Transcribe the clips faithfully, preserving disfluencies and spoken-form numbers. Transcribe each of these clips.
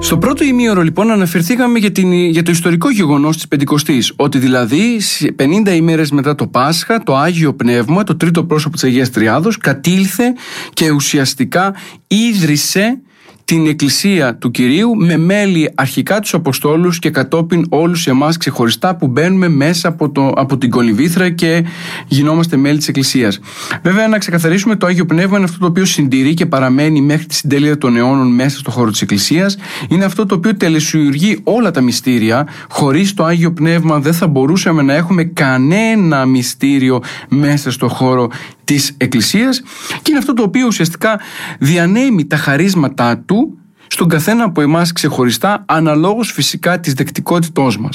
Στο πρώτο ημίωρο λοιπόν αναφερθήκαμε για, την, για το ιστορικό γεγονός της Πεντηκοστής, ότι δηλαδή πενήντα ημέρες μετά το Πάσχα το Άγιο Πνεύμα, το τρίτο πρόσωπο της Αγίας Τριάδος, κατήλθε και ουσιαστικά ίδρυσε την Εκκλησία του Κυρίου με μέλη αρχικά τους Αποστόλους και κατόπιν όλους εμάς ξεχωριστά που μπαίνουμε μέσα από, το, από την κολυμβήθρα και γινόμαστε μέλη της Εκκλησίας. Βέβαια, να ξεκαθαρίσουμε, το Άγιο Πνεύμα είναι αυτό το οποίο συντηρεί και παραμένει μέχρι τη συντέλεια των αιώνων μέσα στο χώρο της Εκκλησίας. Είναι αυτό το οποίο τελεσιουργεί όλα τα μυστήρια. Χωρίς το Άγιο Πνεύμα δεν θα μπορούσαμε να έχουμε κανένα μυστήριο μέσα στο χώρο της Εκκλησίας, και είναι αυτό το οποίο ουσιαστικά διανέμει τα χαρίσματά του στον καθένα από εμάς ξεχωριστά, αναλόγως φυσικά της δεκτικότητός μας.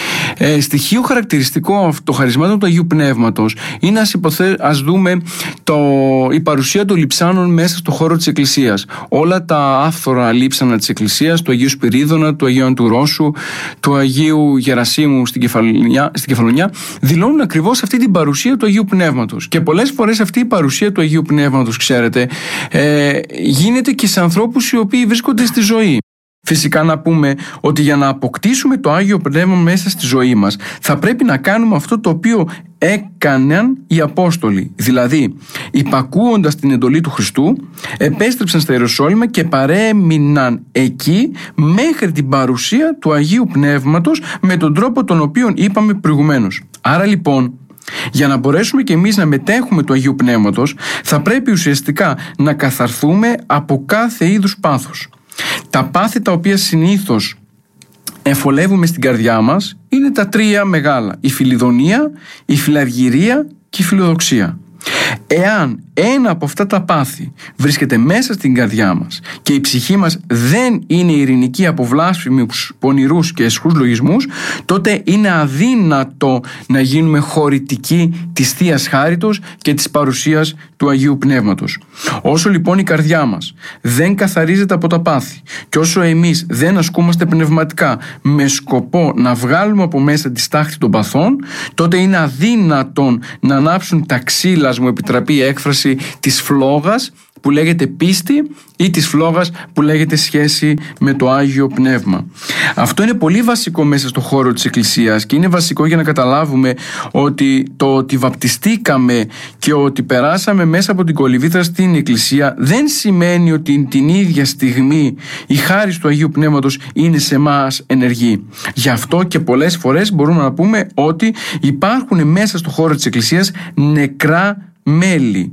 Ε, στοιχείο χαρακτηριστικό των χαρισμάτων του Αγίου Πνεύματος είναι, ας, υποθέ, ας δούμε το, η παρουσία των λειψάνων μέσα στο χώρο της Εκκλησίας. Όλα τα άφθορα λείψανα της Εκκλησίας, του Αγίου Σπυρίδωνα, του Αγίου Αντουρόσου, του Αγίου Γερασίμου στην Κεφαλονιά, στην Κεφαλονιά, δηλώνουν ακριβώς αυτή την παρουσία του Αγίου Πνεύματος. Και πολλές φορές αυτή η παρουσία του Αγίου Πνεύματος, ξέρετε, ε, γίνεται και σε ανθρώπους οι οποίοι βρίσκονται στη ζωή. Φυσικά να πούμε ότι για να αποκτήσουμε το Άγιο Πνεύμα μέσα στη ζωή μας θα πρέπει να κάνουμε αυτό το οποίο έκαναν οι Απόστολοι. Δηλαδή, υπακούοντας την εντολή του Χριστού, επέστρεψαν στα Ιεροσόλυμα και παρέμειναν εκεί μέχρι την παρουσία του Αγίου Πνεύματος με τον τρόπο τον οποίο είπαμε προηγουμένως. Άρα λοιπόν, για να μπορέσουμε και εμείς να μετέχουμε του Αγίου Πνεύματος, θα πρέπει ουσιαστικά να καθαρθούμε από κάθε είδους πάθος. Τα πάθη τα οποία συνήθως εφολεύουμε στην καρδιά μας είναι τα τρία μεγάλα: η φιλιδονία, η φιλαργυρία και η φιλοδοξία. Εάν ένα από αυτά τα πάθη βρίσκεται μέσα στην καρδιά μας και η ψυχή μας δεν είναι ειρηνική από βλάσφημους, πονηρούς και αισχούς λογισμούς, τότε είναι αδύνατο να γίνουμε χωρητικοί της Θείας Χάριτος και της παρουσίας του Αγίου Πνεύματος. Όσο λοιπόν η καρδιά μας δεν καθαρίζεται από τα πάθη και όσο εμείς δεν ασκούμαστε πνευματικά με σκοπό να βγάλουμε από μέσα τη στάχτη των παθών, τότε είναι αδύνατον να ανάψουν τα ξύλα, μου επιτραπεί η έκφραση, της φλόγας που λέγεται πίστη ή της φλόγας που λέγεται σχέση με το Άγιο Πνεύμα. Αυτό είναι πολύ βασικό μέσα στο χώρο της Εκκλησίας και είναι βασικό για να καταλάβουμε ότι το ότι βαπτιστήκαμε και ότι περάσαμε μέσα από την κολυμβήθρα στην Εκκλησία δεν σημαίνει ότι την ίδια στιγμή η χάρις του Αγίου Πνεύματος είναι σε εμάς ενεργή. Γι' αυτό και πολλές φορές μπορούμε να πούμε ότι υπάρχουν μέσα στο χώρο της Εκκλησίας νεκρά μέλη.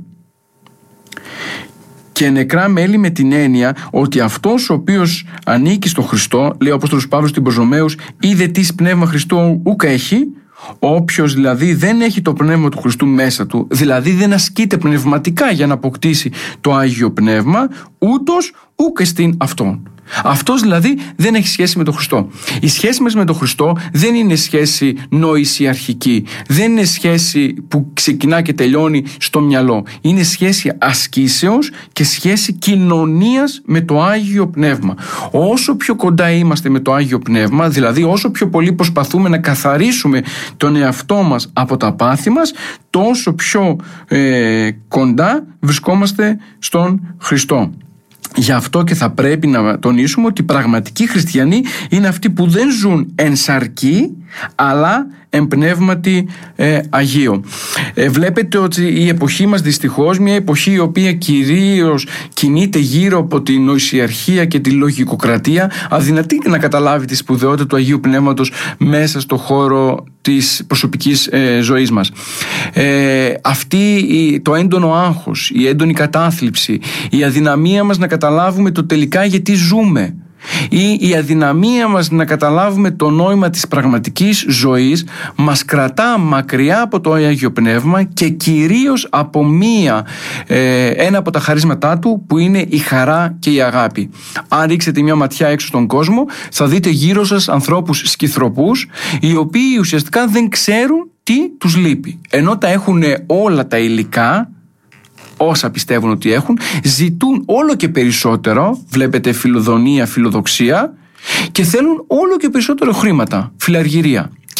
Και νεκρά μέλη με την έννοια ότι αυτός ο οποίος ανήκει στο Χριστό, λέει ο Απόστολος Παύλος στην προς Ρωμαίους, είδε τι πνεύμα Χριστού ούκ έχει. Όποιος δηλαδή δεν έχει το πνεύμα του Χριστού μέσα του, δηλαδή δεν ασκείται πνευματικά για να αποκτήσει το Άγιο Πνεύμα, ούτως ούκ εστίν αυτόν. Αυτός δηλαδή δεν έχει σχέση με τον Χριστό. Η σχέση μας με τον Χριστό δεν είναι σχέση νόηση αρχική, δεν είναι σχέση που ξεκινά και τελειώνει στο μυαλό. Είναι σχέση ασκήσεως και σχέση κοινωνίας με το Άγιο Πνεύμα. Όσο πιο κοντά είμαστε με το Άγιο Πνεύμα, δηλαδή όσο πιο πολύ προσπαθούμε να καθαρίσουμε τον εαυτό μας από τα πάθη μας, τόσο πιο ε, κοντά βρισκόμαστε στον Χριστό. Γι' αυτό και θα πρέπει να τονίσουμε ότι οι πραγματικοί χριστιανοί είναι αυτοί που δεν ζουν εν σαρκή, αλλά εν πνεύματι ε, Αγίο. Ε, βλέπετε ότι η εποχή μας δυστυχώς, μια εποχή η οποία κυρίως κινείται γύρω από την νοησιαρχία και τη λογικοκρατία, αδυνατεί να καταλάβει τη σπουδαιότητα του Αγίου Πνεύματος μέσα στο χώρο της προσωπικής ε, ζωής μας. Ε, αυτή η, το έντονο άγχος, η έντονη κατάθλιψη, η αδυναμία μας να καταλάβουμε το τελικά γιατί ζούμε, ή η αδυναμία μας να καταλάβουμε το νόημα της πραγματικής ζωής μας κρατά μακριά από το Άγιο Πνεύμα και κυρίως από μία, ε, ένα από τα χαρίσματά του που είναι η χαρά και η αγάπη. Αν ρίξετε μια ματιά έξω στον κόσμο θα δείτε γύρω σας ανθρώπους σκυθροπούς οι οποίοι ουσιαστικά δεν ξέρουν τι τους λείπει, ενώ τα έχουν όλα τα υλικά, όσα πιστεύουν ότι έχουν, ζητούν όλο και περισσότερο, βλέπετε φιλοδονία, φιλοδοξία, και θέλουν όλο και περισσότερο χρήματα, φιλαργυρία. Και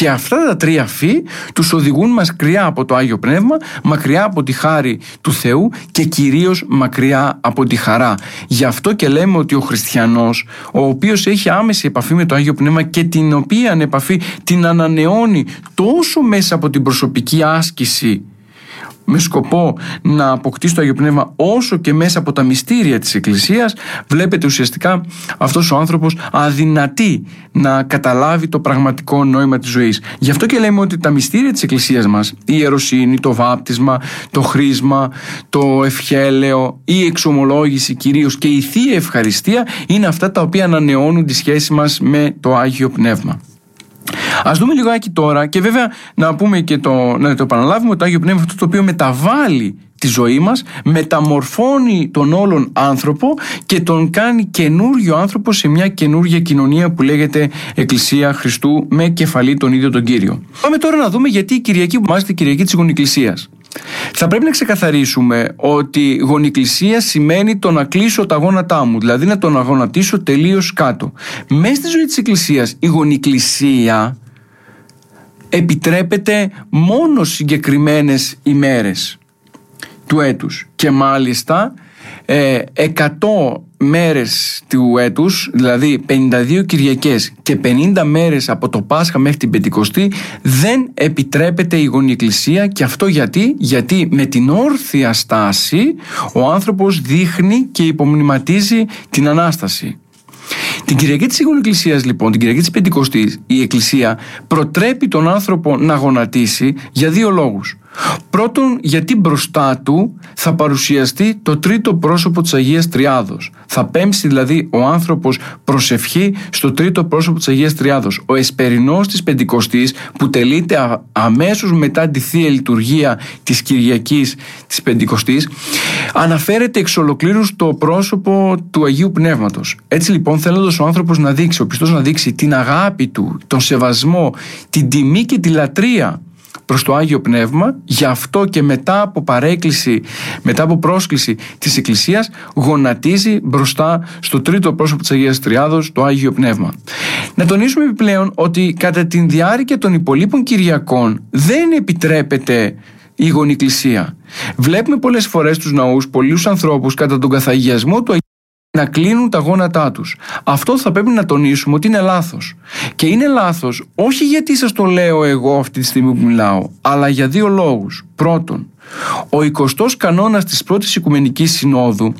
Και αυτά τα τρία φύ τους οδηγούν μακριά από το Άγιο Πνεύμα, μακριά από τη χάρη του Θεού και κυρίως μακριά από τη χαρά. Γι' αυτό και λέμε ότι ο χριστιανός, ο οποίος έχει άμεση επαφή με το Άγιο Πνεύμα και την οποία επαφή την ανανεώνει τόσο μέσα από την προσωπική άσκηση με σκοπό να αποκτήσει το Άγιο Πνεύμα, όσο και μέσα από τα μυστήρια της Εκκλησίας, βλέπετε ουσιαστικά αυτός ο άνθρωπος αδυνατεί να καταλάβει το πραγματικό νόημα της ζωής. Γι' αυτό και λέμε ότι τα μυστήρια της Εκκλησίας μας, η ιεροσύνη, το βάπτισμα, το χρίσμα, το ευχέλαιο, η εξομολόγηση κυρίως και η Θεία Ευχαριστία είναι αυτά τα οποία ανανεώνουν τη σχέση μας με το Άγιο Πνεύμα. Ας δούμε λιγάκι τώρα, και βέβαια να πούμε και το, να το επαναλάβουμε, ότι το Άγιο Πνεύμα αυτό το οποίο μεταβάλλει τη ζωή μας, μεταμορφώνει τον όλον άνθρωπο και τον κάνει καινούριο άνθρωπο σε μια καινούργια κοινωνία που λέγεται Εκκλησία Χριστού, με κεφαλή τον ίδιο τον Κύριο. Πάμε τώρα να δούμε γιατί η Κυριακή που ονομάζεται Κυριακή της Γονικλησίας. Θα πρέπει να ξεκαθαρίσουμε ότι γονικλησία σημαίνει το να κλείσω τα γόνατά μου, δηλαδή να τον αγωνατίσω τελείως κάτω. Μέσα στη ζωή της Εκκλησίας η γονικλησία επιτρέπεται μόνο συγκεκριμένες ημέρες του έτους και μάλιστα ε, εκατό μέρες του έτους, δηλαδή πενήντα δύο Κυριακές και πενήντα μέρες από το Πάσχα μέχρι την Πεντηκοστή, δεν επιτρέπεται η γονικλησία. Και αυτό γιατί, γιατί με την όρθια στάση ο άνθρωπος δείχνει και υπομνηματίζει την Ανάσταση. Την Κυριακή της Γονικλησίας λοιπόν, την Κυριακή της Πεντηκοστής, η Εκκλησία προτρέπει τον άνθρωπο να γονατίσει για δύο λόγους. Πρώτον, γιατί μπροστά του θα παρουσιαστεί το τρίτο πρόσωπο της Αγίας Τριάδος. Θα πέμψει δηλαδή ο άνθρωπος προσευχή στο τρίτο πρόσωπο της Αγίας Τριάδος. Ο εσπερινός της Πεντηκοστής, που τελείται αμέσως μετά τη Θεία Λειτουργία της Κυριακής της Πεντηκοστής, αναφέρεται εξ ολοκλήρου στο πρόσωπο του Αγίου Πνεύματος. Έτσι λοιπόν, θέλοντας ο άνθρωπος να δείξει, ο πιστός να δείξει την αγάπη του, τον σεβασμό, την τιμή και τη λατρεία προς το Άγιο Πνεύμα, γι' αυτό και μετά από παρέκκληση, μετά από πρόσκληση της Εκκλησίας, γονατίζει μπροστά στο τρίτο πρόσωπο της Αγίας Τριάδος, το Άγιο Πνεύμα. Να τονίσουμε επιπλέον ότι κατά τη διάρκεια των υπολείπων Κυριακών δεν επιτρέπεται η γονικλησία. Βλέπουμε πολλές φορές στους ναούς πολλούς ανθρώπους κατά τον καθαγιασμό του Αγίου να κλείνουν τα γόνατά τους. Αυτό θα πρέπει να τονίσουμε ότι είναι λάθος. Και είναι λάθος όχι γιατί σας το λέω εγώ αυτή τη στιγμή που μιλάω, αλλά για δύο λόγους. Πρώτον, ο εικοστός κανόνας της πρώτης Οικουμενικής Συνόδου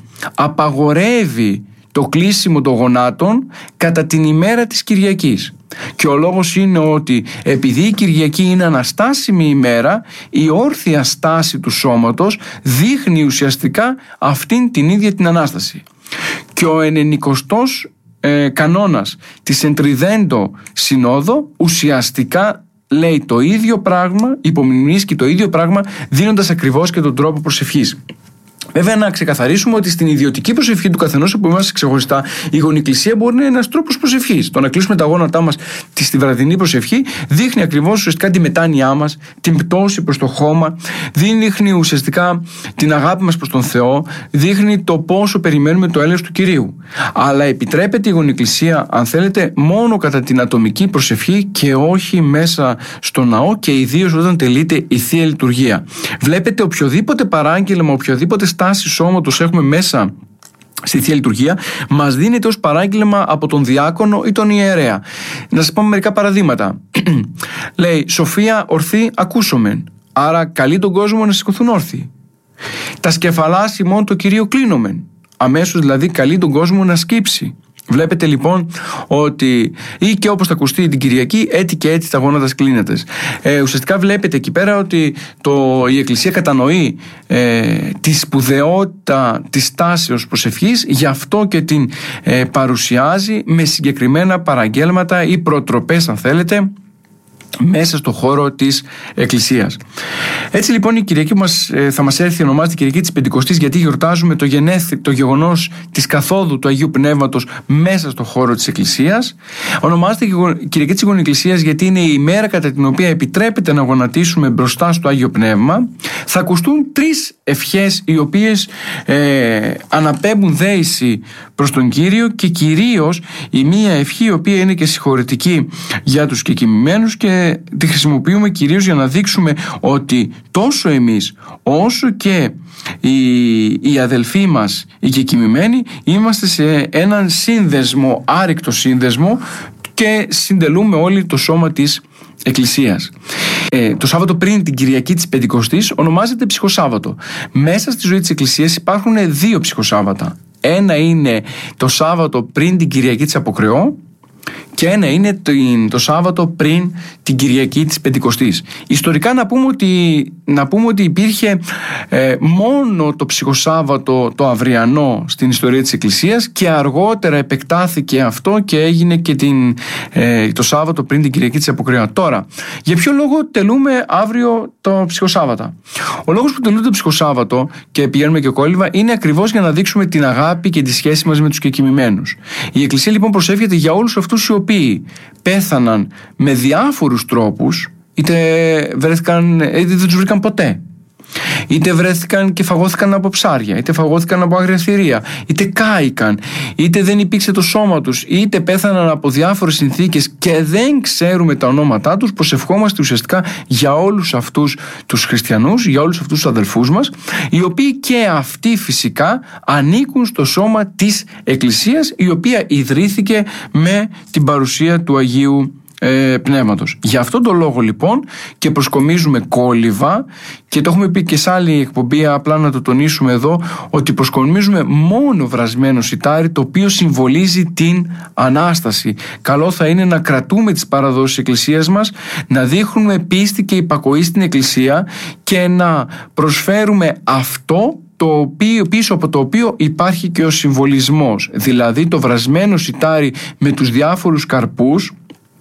απαγορεύει το κλείσιμο των γονάτων κατά την ημέρα της Κυριακής. Και ο λόγος είναι ότι επειδή η Κυριακή είναι αναστάσιμη ημέρα, η όρθια στάση του σώματος δείχνει ουσιαστικά αυτήν την ίδια την Ανάσταση. Και ο ενενηκοστός ε, κανόνας της Εντριδέντο Συνόδο ουσιαστικά λέει το ίδιο πράγμα, υπομνημονίσκει το ίδιο πράγμα, δίνοντας ακριβώς και τον τρόπο προσευχής. Βέβαια, να ξεκαθαρίσουμε ότι στην ιδιωτική προσευχή του καθενός από εμάς ξεχωριστά, η γονικλησία μπορεί να είναι ένας τρόπος προσευχής. Το να κλείσουμε τα γόνατά μας στη βραδινή προσευχή δείχνει ακριβώς ουσιαστικά τη μετάνοιά μας, την πτώση προς το χώμα, δείχνει ουσιαστικά την αγάπη μας προς τον Θεό, δείχνει το πόσο περιμένουμε το έλεος του Κυρίου. Αλλά επιτρέπεται η γονικλησία, αν θέλετε, μόνο κατά την ατομική προσευχή και όχι μέσα στο ναό, και ιδίως όταν τελείται η Θεία Λειτουργία. Βλέπετε, οποιοδήποτε παράγγελμα, οποιοδήποτε στάση σώματος έχουμε μέσα στη Θεία Λειτουργία, μας δίνεται ως παράγγελμα από τον διάκονο ή τον ιερέα. Να σας πω μερικά παραδείγματα. Λέει, Σοφία ορθή ακούσομεν, άρα καλεί τον κόσμο να σηκωθούν όρθιοι. Τα σκεφαλάς ημών το Κυρίο κλείνομεν, αμέσως δηλαδή καλεί τον κόσμο να σκύψει. Βλέπετε λοιπόν ότι, ή και όπως θα ακουστεί την Κυριακή, έτσι και έτσι τα γόνατα κλείνεται. Ε, ουσιαστικά βλέπετε εκεί πέρα ότι το, η Εκκλησία κατανοεί ε, τη σπουδαιότητα της τάσεως προσευχής, γι' αυτό και την ε, παρουσιάζει με συγκεκριμένα παραγγέλματα ή προτροπές, αν θέλετε, μέσα στο χώρο της Εκκλησίας. Έτσι λοιπόν η Κυριακή μας, ε, θα μας έρθει, ονομάζεται Κυριακή της Πεντηκοστής, γιατί γιορτάζουμε το, γενέθι, το γεγονός της καθόδου του Αγίου Πνεύματος μέσα στο χώρο της Εκκλησίας. Ονομάζεται Κυριακή της Γονικλησίας γιατί είναι η ημέρα κατά την οποία επιτρέπεται να γονατίσουμε μπροστά στο Άγιο Πνεύμα. Θα ακουστούν τρεις ευχές οι οποίες ε, αναπέμπουν δέηση προς τον Κύριο, και κυρίως η μία ευχή η οποία είναι και συγχωρητική για τους κεκοιμημένους και και τη χρησιμοποιούμε κυρίως για να δείξουμε ότι τόσο εμείς όσο και οι, οι αδελφοί μας, οι κεκοιμημένοι, είμαστε σε έναν σύνδεσμο, άρρηκτο σύνδεσμο, και συντελούμε όλοι το σώμα της Εκκλησίας. Ε, το Σάββατο πριν την Κυριακή της Πεντηκοστής ονομάζεται Ψυχοσάββατο. Μέσα στη ζωή της Εκκλησίας υπάρχουν δύο Ψυχοσάββατα. Ένα είναι το Σάββατο πριν την Κυριακή της Αποκρεώ και ένα είναι το, το Σάββατο πριν την Κυριακή της Πεντηκοστής. Ιστορικά να πούμε ότι, να πούμε ότι υπήρχε ε, μόνο το Ψυχοσάββατο το αυριανό στην ιστορία της Εκκλησίας και αργότερα επεκτάθηκε αυτό και έγινε και την, ε, το Σάββατο πριν την Κυριακή της Αποκρεώ. Τώρα, για ποιο λόγο τελούμε αύριο το Ψυχοσάββατα? Ο λόγος που τελούμε το Ψυχοσάββατο και πηγαίνουμε και κόλληβα είναι ακριβώς για να δείξουμε την αγάπη και τη σχέση μας με τους κεκοιμημένους. Η Εκκλησία λοιπόν προσεύχεται για όλους αυτούς οι οποίοι πέθαναν με διάφορους τρόπους, είτε βρέθηκαν, είτε δεν τους βρήκαν ποτέ, είτε βρέθηκαν και φαγώθηκαν από ψάρια, είτε φαγώθηκαν από άγρια θηρία, είτε κάηκαν, είτε δεν υπήρξε το σώμα τους, είτε πέθαναν από διάφορες συνθήκες και δεν ξέρουμε τα ονόματά τους. Προσευχόμαστε ουσιαστικά για όλους αυτούς τους χριστιανούς, για όλους αυτούς τους αδελφούς μας, οι οποίοι και αυτοί φυσικά ανήκουν στο σώμα της Εκκλησίας, η οποία ιδρύθηκε με την παρουσία του Αγίου Πνεύματος. Γι' αυτόν τον λόγο λοιπόν και προσκομίζουμε κόλληβα, και το έχουμε πει και σε άλλη εκπομπή, απλά να το τονίσουμε εδώ, ότι προσκομίζουμε μόνο βρασμένο σιτάρι, το οποίο συμβολίζει την Ανάσταση. Καλό θα είναι να κρατούμε τις παραδόσεις της Εκκλησίας μας, να δείχνουμε πίστη και υπακοή στην Εκκλησία και να προσφέρουμε αυτό το οποίο, πίσω από το οποίο υπάρχει και ο συμβολισμός, δηλαδή το βρασμένο σιτάρι με τους διάφορους καρπούς,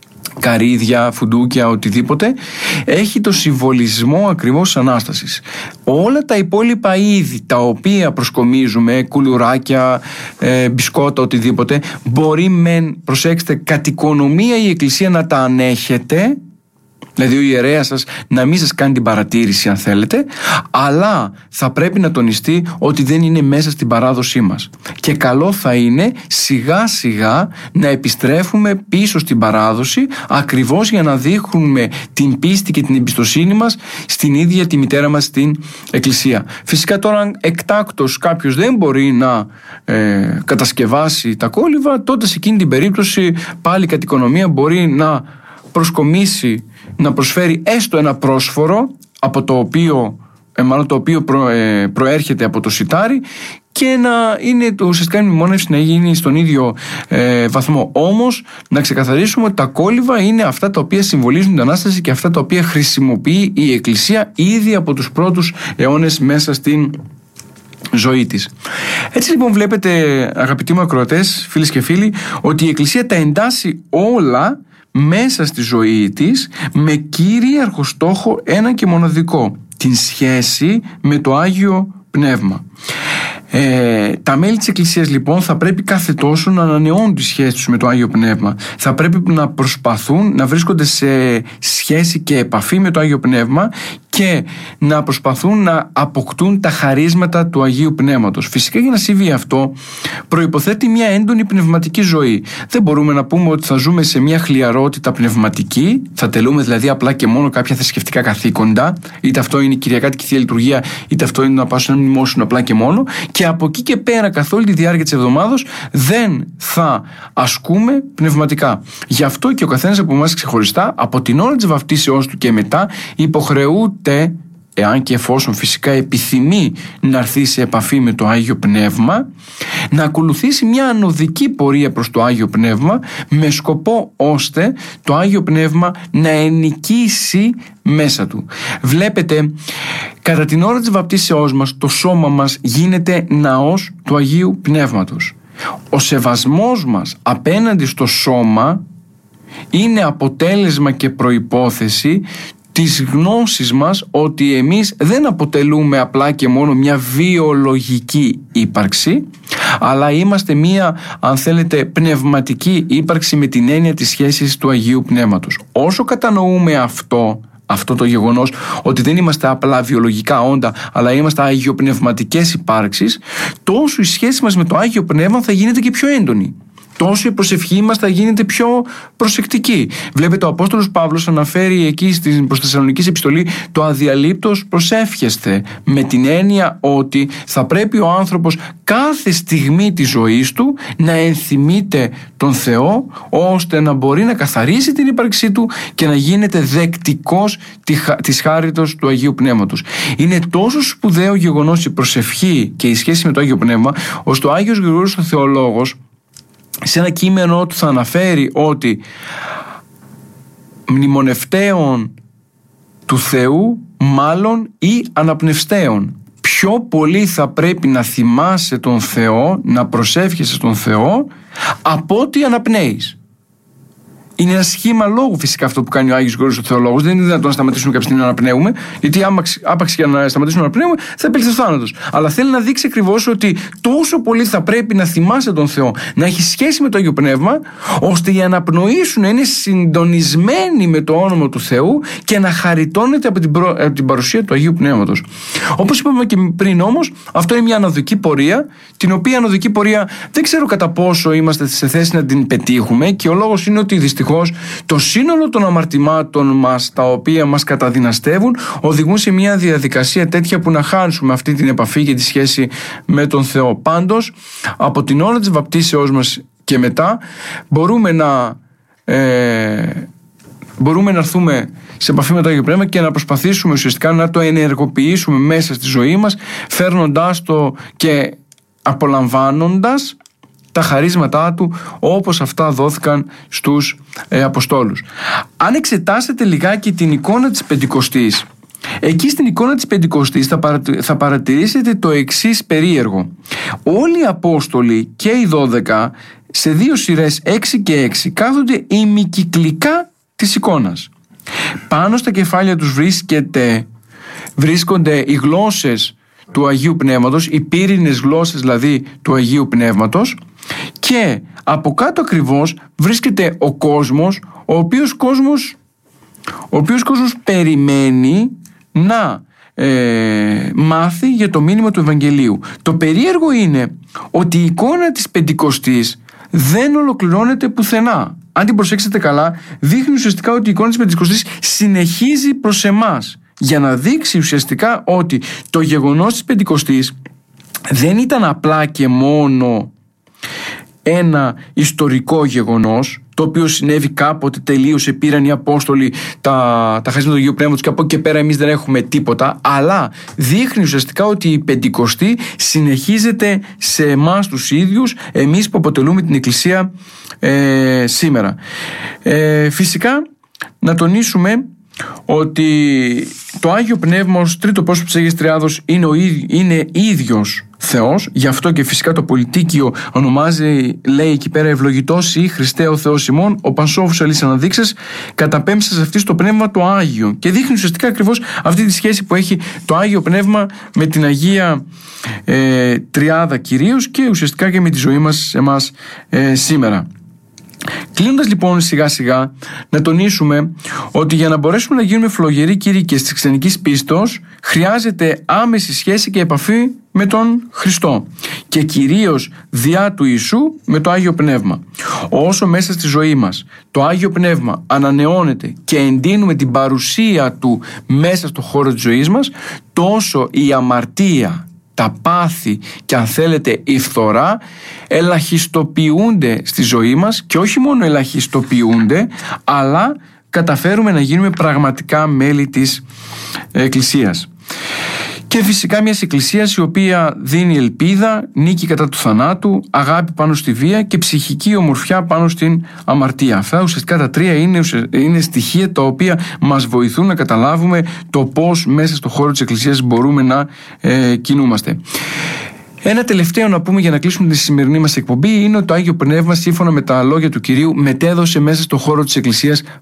καρύδια, φουντούκια, οτιδήποτε, έχει το συμβολισμό ακριβώς της Ανάστασης. Όλα τα υπόλοιπα είδη τα οποία προσκομίζουμε, κουλουράκια, ε, μπισκότα, οτιδήποτε, μπορεί μεν, προσέξτε, κατ' οικονομία η Εκκλησία να τα ανέχεται, δηλαδή ο ιερέας σας να μην σας κάνει την παρατήρηση αν θέλετε, αλλά θα πρέπει να τονιστεί ότι δεν είναι μέσα στην παράδοσή μας. Και καλό θα είναι σιγά σιγά να επιστρέφουμε πίσω στην παράδοση, ακριβώς για να δείχνουμε την πίστη και την εμπιστοσύνη μας στην ίδια τη μητέρα μας, την Εκκλησία. Φυσικά τώρα αν εκτάκτος κάποιος δεν μπορεί να ε, κατασκευάσει τα κόλληβα, τότε σε εκείνη την περίπτωση πάλι κατ' οικονομία μπορεί να προσκομίσει, να προσφέρει έστω ένα πρόσφορο από το οποίο, ε, μάλλον το οποίο προ, ε, προέρχεται από το σιτάρι, και να είναι το ουσιαστικά η μνημόνευση να γίνει στον ίδιο ε, βαθμό. Όμως να ξεκαθαρίσουμε ότι τα κόλληβα είναι αυτά τα οποία συμβολίζουν την Ανάσταση και αυτά τα οποία χρησιμοποιεί η Εκκλησία ήδη από τους πρώτους αιώνες μέσα στην ζωή της. Έτσι λοιπόν βλέπετε, αγαπητοί μου ακροατές, φίλες και φίλοι, ότι η Εκκλησία τα εντάσσει όλα μέσα στη ζωή της με κυρίαρχο στόχο ένα και μοναδικό: την σχέση με το Άγιο Πνεύμα. Ε, τα μέλη της Εκκλησίας λοιπόν θα πρέπει κάθε τόσο να ανανεώνουν τη σχέση τους με το Άγιο Πνεύμα. Θα πρέπει να προσπαθούν να βρίσκονται σε σχέση και επαφή με το Άγιο Πνεύμα και να προσπαθούν να αποκτούν τα χαρίσματα του Αγίου Πνεύματος. Φυσικά για να συμβεί αυτό προϋποθέτει μια έντονη πνευματική ζωή. Δεν μπορούμε να πούμε ότι θα ζούμε σε μια χλιαρότητα πνευματική, θα τελούμε δηλαδή απλά και μόνο κάποια θρησκευτικά καθήκοντα, είτε αυτό είναι η Κυριακάτικη Θεία Λειτουργία, είτε αυτό είναι να πάω σε ένα μνημόσυνο απλά και μόνο, και από εκεί και πέρα καθ' όλη τη διάρκεια της εβδομάδος δεν θα ασκούμε πνευματικά. Γι' αυτό και ο καθένας από εμάς ξεχωριστά, από την ώρα της βαφτίσεώς του και μετά, υποχρεούται, εάν και εφόσον φυσικά επιθυμεί να έρθει σε επαφή με το Άγιο Πνεύμα, να ακολουθήσει μια ανωδική πορεία προς το Άγιο Πνεύμα, με σκοπό ώστε το Άγιο Πνεύμα να ενοικήσει μέσα του. Βλέπετε, κατά την ώρα της βαπτίσεώς μας το σώμα μας γίνεται ναός του Αγίου Πνεύματος. Ο σεβασμός μας απέναντι στο σώμα είναι αποτέλεσμα και προϋπόθεση της γνώσης μας ότι εμείς δεν αποτελούμε απλά και μόνο μια βιολογική ύπαρξη, αλλά είμαστε μια, αν θέλετε, πνευματική ύπαρξη με την έννοια της σχέσης του Αγίου Πνεύματος. Όσο κατανοούμε αυτό, αυτό το γεγονός ότι δεν είμαστε απλά βιολογικά όντα, αλλά είμαστε αγιοπνευματικές υπάρξεις, τόσο η σχέση μας με το Άγιο Πνεύμα θα γίνεται και πιο έντονη. τόσο η προσευχή μας θα γίνεται πιο προσεκτική. Βλέπετε, ο Απόστολος Παύλος αναφέρει εκεί στην προς Θεσσαλονικής επιστολή το αδιαλείπτως προσεύχεστε, με την έννοια ότι θα πρέπει ο άνθρωπος κάθε στιγμή της ζωής του να ενθυμείται τον Θεό, ώστε να μπορεί να καθαρίσει την ύπαρξή του και να γίνεται δεκτικός της χάριτος του Αγίου Πνεύματος. Είναι τόσο σπουδαίο γεγονός η προσευχή και η σχέση με το Άγιο Πνεύμα, ώστε ο Άγιος Γρηγόριος ο Θεολόγος σε ένα κείμενο του θα αναφέρει ότι μνημονευτέων του Θεού μάλλον ή αναπνευστέων. Πιο πολύ θα πρέπει να θυμάσαι τον Θεό, να προσεύχεσαι στον Θεό, από ότι αναπνέεις. Είναι ένα σχήμα λόγου φυσικά αυτό που κάνει ο Άγιος Γρηγόριος ο Θεολόγος. Δεν είναι δυνατόν να σταματήσουμε κάποια στιγμή να αναπνέουμε, γιατί άπαξ και να σταματήσουμε να αναπνέουμε θα επέλθει ο θάνατος. Αλλά θέλει να δείξει ακριβώς ότι τόσο πολύ θα πρέπει να θυμάσαι τον Θεό, να έχει σχέση με το Άγιο Πνεύμα, ώστε η αναπνοή σου να είναι συντονισμένη με το όνομα του Θεού και να χαριτώνεται από την, προ... από την παρουσία του Αγίου Πνεύματος. Όπως είπαμε και πριν, όμως, αυτό είναι μια ανωδική πορεία, την οποία ανωδική πορεία δεν ξέρω κατά πόσο είμαστε σε θέση να την πετύχουμε, και ο λόγος είναι ότι δυστυχώς το σύνολο των αμαρτημάτων μας, τα οποία μας καταδυναστεύουν, οδηγούν σε μια διαδικασία τέτοια που να χάσουμε αυτή την επαφή και τη σχέση με τον Θεό. Πάντως, από την ώρα της βαπτίσεώς μας και μετά μπορούμε να ε, μπορούμε να έρθουμε σε επαφή με το Άγιο Πνεύμα και να προσπαθήσουμε ουσιαστικά να το ενεργοποιήσουμε μέσα στη ζωή μας, φέρνοντάς το και απολαμβάνοντας τα χαρίσματά του όπως αυτά δόθηκαν στους ε, Αποστόλους. Αν εξετάσετε λιγάκι την εικόνα της Πεντηκοστής, εκεί στην εικόνα της Πεντηκοστής θα, παρατη, θα παρατηρήσετε το εξής περίεργο. Όλοι οι Απόστολοι και οι δώδεκα σε δύο σειρές έξι και έξι κάθονται ημικυκλικά της εικόνας. Πάνω στα κεφάλια τους βρίσκεται, βρίσκονται οι γλώσσες του Αγίου Πνεύματος, οι πύρινες γλώσσες δηλαδή του Αγίου Πνεύματος, και από κάτω ακριβώς βρίσκεται ο κόσμος, ο οποίος κόσμος, ο οποίος κόσμος περιμένει να ε, μάθει για το μήνυμα του Ευαγγελίου. Το περίεργο είναι ότι η εικόνα της Πεντηκοστής δεν ολοκληρώνεται πουθενά. Αν την προσέξετε καλά, δείχνει ουσιαστικά ότι η εικόνα της Πεντηκοστής συνεχίζει προς εμάς, για να δείξει ουσιαστικά ότι το γεγονός της Πεντηκοστής δεν ήταν απλά και μόνο ένα ιστορικό γεγονός, το οποίο συνέβη κάποτε, τελείωσε, πήραν οι Απόστολοι τα, τα χαρίσματα του Αγίου Πνεύματος και από εκεί και πέρα εμείς δεν έχουμε τίποτα, αλλά δείχνει ουσιαστικά ότι η Πεντηκοστή συνεχίζεται σε εμάς τους ίδιους, εμείς που αποτελούμε την Εκκλησία ε, σήμερα. Ε, φυσικά να τονίσουμε ότι το Άγιο Πνεύμα ως τρίτο πρόσωπο της Αγίας Τριάδος είναι, ο ίδιο, είναι ίδιος Θεός. Γι' αυτό και φυσικά το πολιτίκιο ονομάζει, λέει εκεί πέρα, ευλογητός ή Χριστέ ο Θεός ημών, ο πανσόφους αλής αναδείξας, καταπέμψας αυτή στο Πνεύμα το Άγιο. Και δείχνει ουσιαστικά ακριβώς αυτή τη σχέση που έχει το Άγιο Πνεύμα με την Αγία ε, Τριάδα κυρίως, και ουσιαστικά και με τη ζωή μας εμάς ε, σήμερα. Κλείνοντας λοιπόν σιγά σιγά, να τονίσουμε ότι για να μπορέσουμε να γίνουμε φλογεροί κήρυκες της ξενικής πίστεως χρειάζεται άμεση σχέση και επαφή με τον Χριστό, και κυρίως διά του Ιησού με το Άγιο Πνεύμα. Όσο μέσα στη ζωή μας το Άγιο Πνεύμα ανανεώνεται και εντείνουμε την παρουσία του μέσα στο χώρο της ζωής μας, τόσο η αμαρτία, τα πάθη και αν θέλετε η φθορά ελαχιστοποιούνται στη ζωή μας, και όχι μόνο ελαχιστοποιούνται, αλλά καταφέρουμε να γίνουμε πραγματικά μέλη της Εκκλησίας. Και φυσικά μιας Εκκλησίας η οποία δίνει ελπίδα, νίκη κατά του θανάτου, αγάπη πάνω στη βία και ψυχική ομορφιά πάνω στην αμαρτία. Αυτά ουσιαστικά τα τρία είναι, είναι στοιχεία τα οποία μας βοηθούν να καταλάβουμε το πώς μέσα στο χώρο της Εκκλησίας μπορούμε να ε, κινούμαστε. Ένα τελευταίο να πούμε για να κλείσουμε τη σημερινή μας εκπομπή είναι ότι το Άγιο Πνεύμα, σύμφωνα με τα λόγια του Κυρίου, μετέδωσε μέσα στο χώρο της Εκκλησίας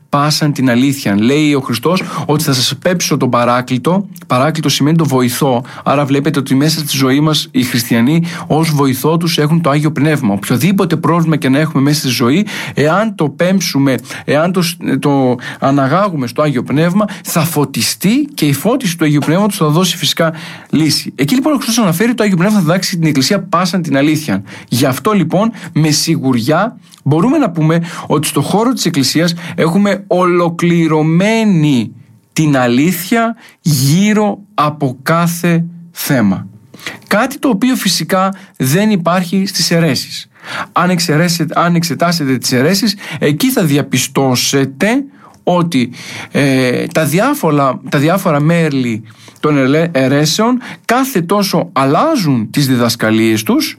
πάσαν την αλήθεια. Λέει ο Χριστός ότι θα σας πέψω τον Παράκλητο. Παράκλητο σημαίνει το βοηθό. Άρα βλέπετε ότι μέσα στη ζωή μας οι χριστιανοί ως βοηθό τους έχουν το Άγιο Πνεύμα. Οποιοδήποτε πρόβλημα και να έχουμε μέσα στη ζωή, εάν το πέμψουμε, εάν το, το αναγάγουμε στο Άγιο Πνεύμα, θα φωτιστεί και η φώτιση του Αγίου Πνεύματος θα δώσει φυσικά λύση. Εκεί λοιπόν ο Χριστός αναφέρει το Άγιο Πνεύμα θα δάξει την Εκκλησία πάσαν την αλήθεια. Γι' αυτό λοιπόν με σιγουριά μπορούμε να πούμε ότι στο χώρο της Εκκλησίας έχουμε ολοκληρωμένη την αλήθεια γύρω από κάθε θέμα. Κάτι το οποίο φυσικά δεν υπάρχει στις αιρέσεις. Αν, αν εξετάσετε τις αιρέσεις, εκεί θα διαπιστώσετε ότι ε, τα, διάφορα, τα διάφορα μέλη των αιρέσεων κάθε τόσο αλλάζουν τις διδασκαλίες τους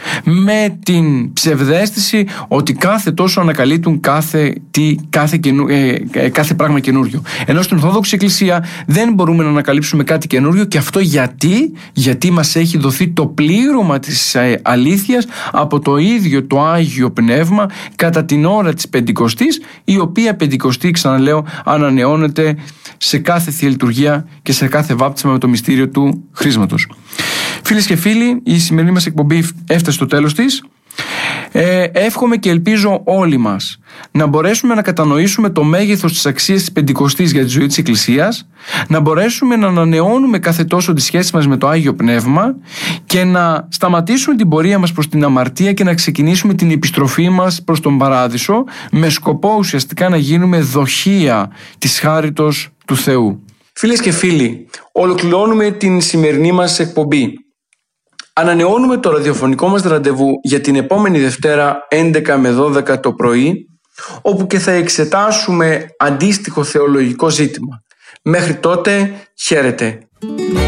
με την ψευδαίσθηση ότι κάθε τόσο ανακαλύπτουν κάθε, τι, κάθε, καινου, ε, ε, κάθε πράγμα καινούριο. Ενώ στην Ορθόδοξη Εκκλησία δεν μπορούμε να ανακαλύψουμε κάτι καινούριο, και αυτό γιατί, γιατί μας έχει δοθεί το πλήρωμα της ε, αλήθειας από το ίδιο το Άγιο Πνεύμα κατά την ώρα της Πεντηκοστής, η οποία Πεντηκοστή, ξαναλέω, ανανεώνεται σε κάθε Θεία Λειτουργία και σε κάθε βάπτισμα με το μυστήριο του χρίσματος. Φίλες και φίλοι, η σημερινή μας εκπομπή έφτασε στο τέλος της. Ε, εύχομαι και ελπίζω όλοι μας να μπορέσουμε να κατανοήσουμε το μέγεθος της αξίας της Πεντηκοστής για τη ζωή της Εκκλησίας, να μπορέσουμε να ανανεώνουμε κάθε τόσο τη σχέση μας με το Άγιο Πνεύμα και να σταματήσουμε την πορεία μας προς την αμαρτία και να ξεκινήσουμε την επιστροφή μας προς τον Παράδεισο, με σκοπό ουσιαστικά να γίνουμε δοχεία της χάριτος του Θεού. Φίλες και φίλοι, ολοκληρώνουμε την σημερινή μας εκπομπή. Ανανεώνουμε το ραδιοφωνικό μας ραντεβού για την επόμενη Δευτέρα έντεκα με δώδεκα το πρωί, όπου και θα εξετάσουμε αντίστοιχο θεολογικό ζήτημα. Μέχρι τότε, χαίρετε.